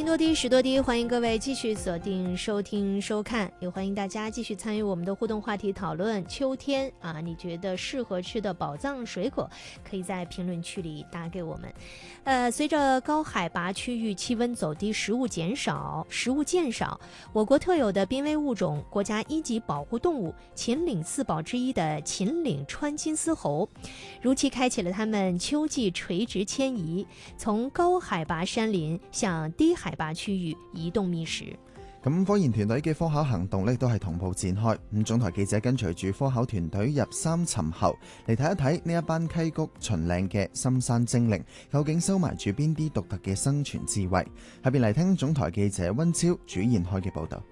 听多低，识多低，欢迎各位继续锁定收听收看，也欢迎大家继续参与我们的互动话题讨论。秋天啊，你觉得适合吃的宝藏水果，可以在评论区里打给我们。随着高海拔区域气温走低，食物减少，我国特有的濒危物种、国家一级保护动物秦岭四宝之一的秦岭川金丝猴，如期開啟了它們秋季垂直遷移，從高海拔山林向低海拔區域移動覓食。 咁科研團隊嘅科考行動呢都係同步展開。咁總台記者跟隨住科考團隊入三尋猴，嚟睇一睇呢一班溪谷秦嶺嘅深山精靈，究竟收埋住邊啲獨特嘅生存智慧？下邊嚟聽總台記者溫超主研開嘅報導。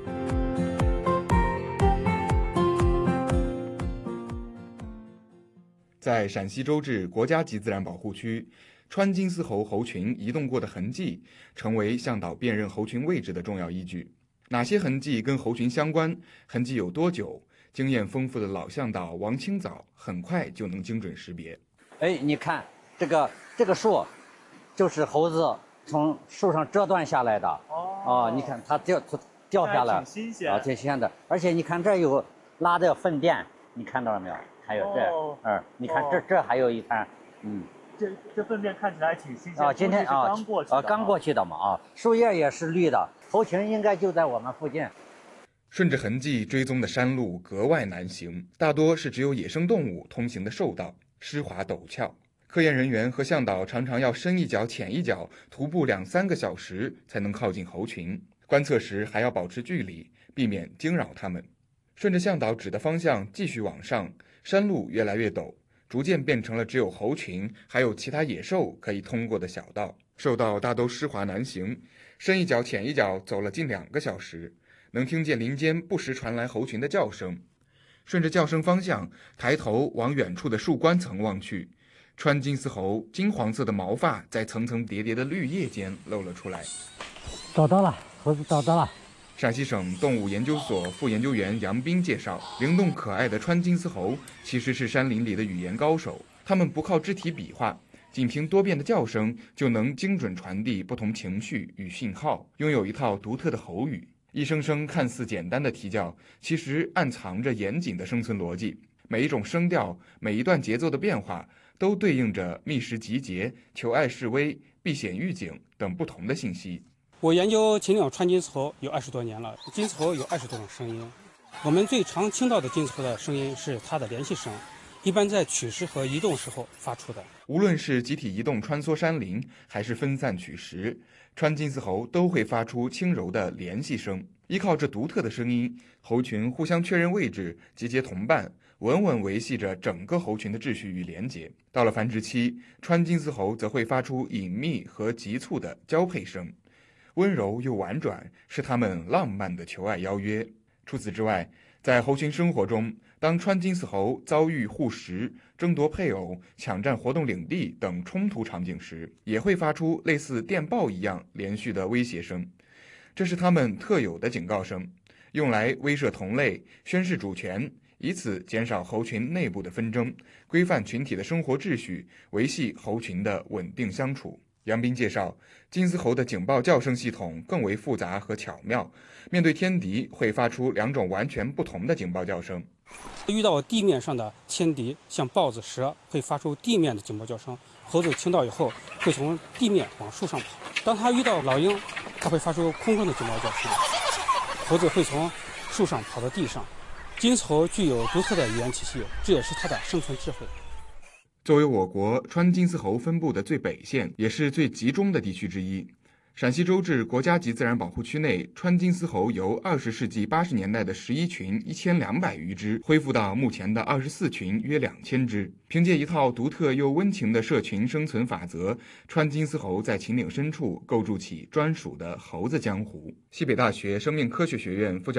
在陕西周至国家级自然保护区，川金丝猴猴群移动过的痕迹成为向导辨认猴群位置的重要依据。哪些痕迹跟猴群相关，痕迹有多久，经验丰富的老向导王清早很快就能精准识别。 你看这个树就是猴子从树上折断下来的。你看它掉下来， 挺新鲜啊，挺新鲜的。而且你看这有拉的粪便，你看到了没有？还有这，你看这还有一滩， 这粪便看起来挺新鲜啊，今天刚过去的嘛，树叶也是绿的，猴群应该就在我们附近。 顺着痕迹追踪的山路格外难行，大多是只有野生动物通行的兽道，湿滑陡峭。科研人员和向导常常要深一脚浅一脚，徒步2-3个小时才能靠近猴群。观测时还要保持距离，避免惊扰它们。顺着向导指的方向继续往上，山路越来越陡，逐渐变成了只有猴群还有其他野兽可以通过的小道。兽道大都湿滑难行，深一脚浅一脚走了近2个小时，能听见林间不时传来猴群的叫声。顺着叫声方向，抬头往远处的树冠层望去，川金丝猴金黄色的毛发在层层叠叠的绿叶间露了出来。 找到了，猴子找到了。 陕西省动物研究所副研究员杨斌介绍，灵动可爱的川金丝猴其实是山林里的语言高手，它们不靠肢体比划，仅凭多变的叫声就能精准传递不同情绪与信号，拥有一套独特的喉语。一声声看似简单的啼叫，其实暗藏着严谨的生存逻辑。每一种声调，每一段节奏的变化，都对应着觅食集结、求爱示威、避险预警等不同的信息。 我研究秦岭川金丝猴有20多年了，金丝猴有20多种声音。我们最常听到的金丝猴的声音是它的联系声，一般在取食和移动时候发出的。 无论是集体移动穿梭山林，还是分散取食，川金丝猴都会发出轻柔的联系声。依靠这独特的声音，猴群互相确认位置，集结同伴，稳稳维系着整个猴群的秩序与连结。到了繁殖期，川金丝猴则会发出隐秘和急促的交配声，温柔又婉转，是它们浪漫的求爱邀约。除此之外，在猴群生活中，当川金丝猴遭遇护食、争夺配偶、抢占活动领地等冲突场景时，也会发出类似电报一样连续的威胁声。这是它们特有的警告声，用来威慑同类、宣示主权，以此减少猴群内部的纷争，规范群体的生活秩序，维系猴群的稳定相处。杨斌介绍，金丝猴的警报叫声系统更为复杂和巧妙，面对天敌会发出2种完全不同的警报叫声。 遇到地面上的天敌，像豹子、蛇，会发出地面的警报叫声，猴子听到以后会从地面往树上跑。当它遇到老鹰，它会发出空中的警报叫声，猴子会从树上跑到地上。金丝猴具有独特的语言体系，这也是它的生存智慧。 作为我国川金丝猴分布的最北县，也是最集中的地区之一，陕西周至国家级自然保护区内，川金丝猴由20世纪80年代的11群1200余只，恢复到目前的24群约2000只。凭借一套独特又温情的社群生存法则，川金丝猴在秦岭深处构筑起专属的猴子江湖。西北大学生命科学学院副教